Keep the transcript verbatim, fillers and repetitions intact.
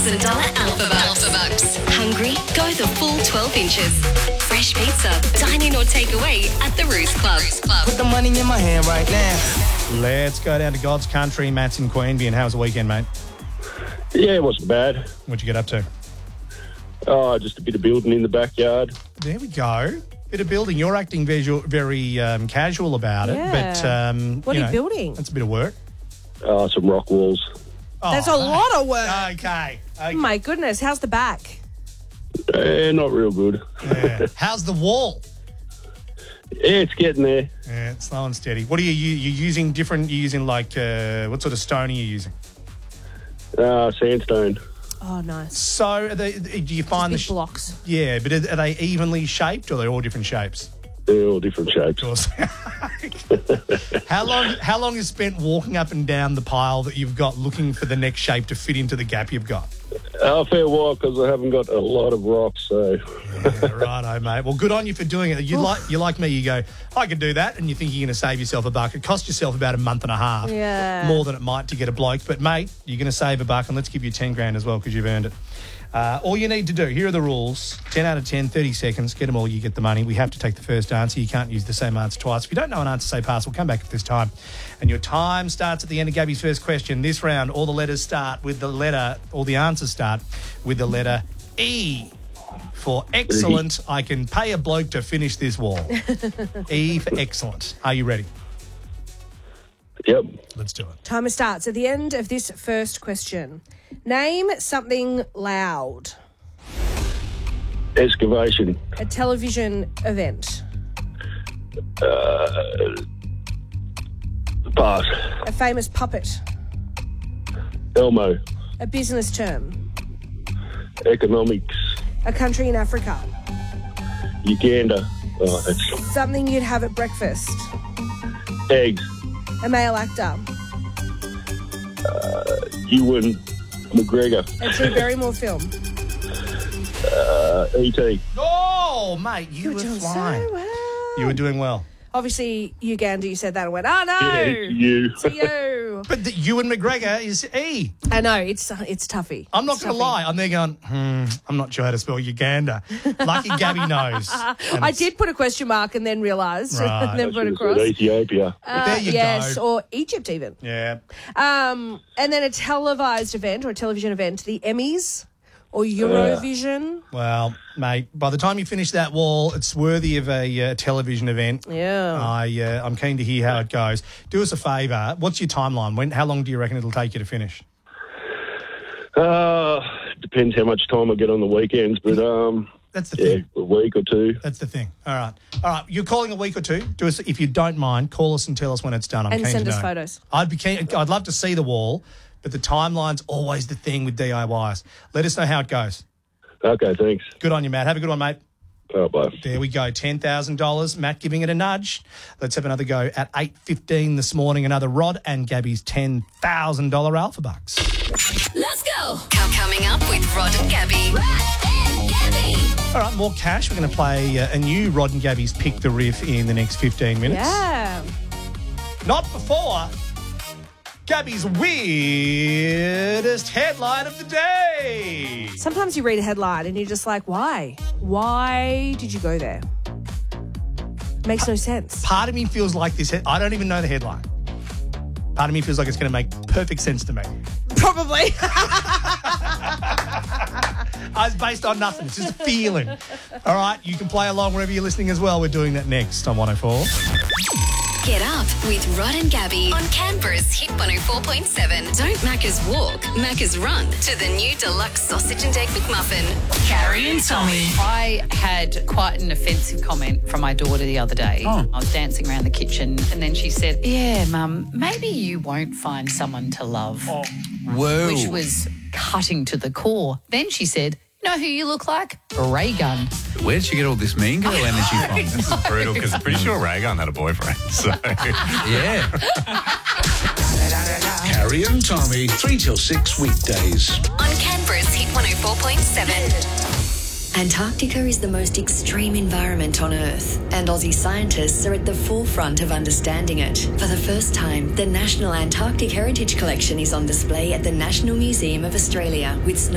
thousand dollars Alpha Bucks. Alpha Bucks. Hungry? Go the full twelve inches. Fresh pizza, dine in or take away at the Roost Club. Put the money in my hand right now. Let's go down to God's country. Matt's in Queanbeyan. How was the weekend, mate? Yeah, it wasn't bad. What'd you get up to? Oh, just a bit of building in the backyard. There we go. Bit of building. You're acting visual, very um, casual about it. Yeah. But um, What you are know, you building? That's a bit of work. Oh, some rock walls. Oh, That's a lot of work. Okay. okay. My goodness, how's the back? Eh, not real good. Yeah. How's the wall? Yeah, it's getting there. Yeah, it's slow and steady. What are you you you using? Different? You're using like uh, what sort of stone are you using? Uh, sandstone. Oh, nice. So, are they, do you find Big the sh- blocks. Yeah, but are, are they evenly shaped or are they all different shapes? They're all different shapes. Of course. how long? How long is spent walking up and down the pile that you've got, looking for the next shape to fit into the gap you've got? A fair while because I haven't got a lot of rocks. So. Yeah, righto, mate. Well, good on you for doing it. You like you like me. You go, I can do that, and you think you're going to save yourself a buck. It cost yourself about a month and a half, Yeah. more than it might to get a bloke. But mate, you're going to save a buck, and let's give you ten grand as well because you've earned it. Uh, all you need to do, here are the rules. ten out of ten, thirty seconds. Get them all, you get the money. We have to take the first answer. You can't use the same answer twice. If you don't know an answer, say pass. We'll come back at this time. And your time starts at the end of Gabby's first question. This round, all the letters start with the letter, all the answers start with the letter E. For excellent, I can pay a bloke to finish this wall. E for excellent. Are you ready? Yep. Let's do it. Timer starts at the end of this first question. Name something loud. Excavation. A television event. Uh, pass. A famous puppet. Elmo. A business term. Economics. A country in Africa. Uganda. Oh, that's Something you'd have at breakfast. eggs. A male actor. Ewan McGregor. A Drew Barrymore film. Uh, E T. Oh, mate, you, You were were doing flying. so well. You were doing well. Obviously, Uganda, you said that and went, oh, no. Yeah, it's you. To you. But the Ewan McGregor is E. I know, it's it's toughy. I'm not It's going to toughy. lie. I'm there going, hmm, I'm not sure how to spell Uganda. Lucky Gabby knows. And I it's- did put a question mark and then realised, Right. and then put Should've across. said Ethiopia. Uh, There you yes, go. or Egypt even. Yeah. Um, and then a televised event or a television event, the Emmys or Eurovision. Well, mate, by the time you finish that wall, it's worthy of a uh, television event. Yeah. I, uh, I'm keen to hear how it goes. Do us a favour. What's your timeline? When? How long do you reckon it'll take you to finish? Uh, depends how much time I get on the weekends, but um, That's the yeah, thing. a week or two. That's the thing. All right. All right. You're calling a week or two. Do us, if you don't mind, call us and tell us when it's done. I'm And keen send to us know. photos. I'd be keen. I'd love to see the wall, but the timeline's always the thing with D I Ys. Let us know how it goes. Okay, thanks. Good on you, Matt. Have a good one, mate. Oh, bye. There we go, ten thousand dollars. Matt giving it a nudge. Let's have another go at eight fifteen this morning. Another Rod and Gabby's ten thousand dollars Alpha Bucks. Let's go. Com- Coming up with Rod and Gabby. Rod and Gabby. All right, more cash. We're going to play uh, a new Rod and Gabby's Pick the Riff in the next fifteen minutes. Yeah. Not before Gabby's weirdest headline of the day. Sometimes you read a headline and you're just like, why? Why did you go there? Makes no sense. Part of me feels like this. He- I don't even know the headline. Part of me feels like it's going to make perfect sense to me. Probably. I was based on nothing. It's just a feeling. All right, you can play along wherever you're listening as well. We're doing that next on one oh four. Get up with Rod and Gabby on Canberra's Hit one oh four point seven. Don't Macca's walk, Macca's run to the new deluxe sausage and egg McMuffin. Carrie and Tommy. I had quite an offensive comment from my daughter the other day. I was dancing around the kitchen and then she said, yeah, Mum, maybe you won't find someone to love. Whoa. Which was cutting to the core. Then she said, you know who you look like? Ray Gun. Where did she get all this mean girl energy from? This is brutal because I'm pretty sure Ray Gun had a boyfriend. So Yeah. Carrie and Tommy, three till six weekdays. On Canberra's Hit one oh four point seven. Antarctica is the most extreme environment on Earth, and Aussie scientists are at the forefront of understanding it. For the first time, the National Antarctic Heritage Collection is on display at the National Museum of Australia with